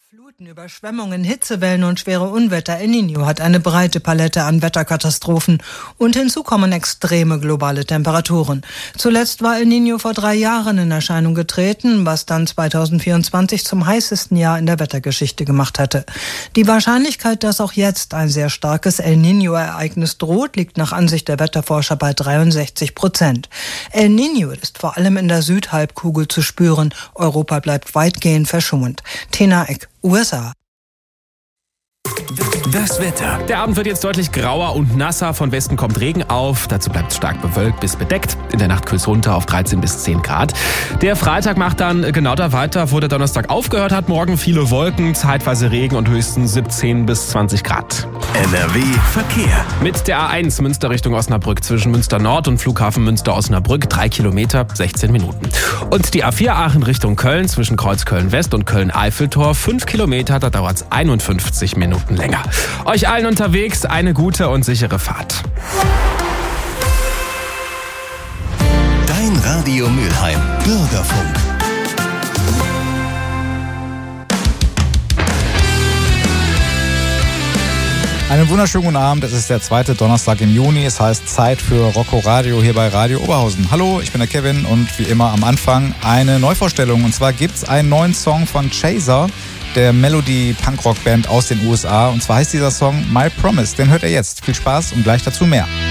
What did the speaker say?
Fluten, Überschwemmungen, Hitzewellen und schwere Unwetter. El Niño hat eine breite Palette an Wetterkatastrophen und hinzu kommen extreme globale Temperaturen. Zuletzt war El Niño vor 3 Jahren in Erscheinung getreten, was dann 2024 zum heißesten Jahr in der Wettergeschichte gemacht hatte. Die Wahrscheinlichkeit, dass auch jetzt ein sehr starkes El Niño-Ereignis droht, liegt nach Ansicht der Wetterforscher bei 63%. El Niño ist vor allem in der Südhalbkugel zu spüren. Europa bleibt weitgehend verschont. Tena Eck, USA. Das Wetter. Der Abend wird jetzt deutlich grauer und nasser. Von Westen kommt Regen auf. Dazu bleibt es stark bewölkt bis bedeckt. In der Nacht kühlt es runter auf 13 bis 10 Grad. Der Freitag macht dann genau da weiter, wo der Donnerstag aufgehört hat. Morgen viele Wolken, zeitweise Regen und höchstens 17 bis 20 Grad. NRW Verkehr. Mit der A1 Münster Richtung Osnabrück zwischen Münster Nord und Flughafen Münster-Osnabrück 3 Kilometer, 16 Minuten. Und die A4 Aachen Richtung Köln zwischen Kreuzköln West und Köln-Eiffeltor 5 Kilometer, da dauert es 51 Minuten länger. Euch allen unterwegs eine gute und sichere Fahrt. Dein Radio Mülheim. Bürgerfunk. Einen wunderschönen guten Abend, es ist der 2. Donnerstag im Juni, es heißt Zeit für Rocco Radio hier bei Radio Oberhausen. Hallo, ich bin der Kevin und wie immer am Anfang eine Neuvorstellung. Und zwar gibt es einen neuen Song von Chaser, der Melody-Punkrock-Band aus den USA. Und zwar heißt dieser Song My Promise, den hört ihr jetzt. Viel Spaß und gleich dazu mehr.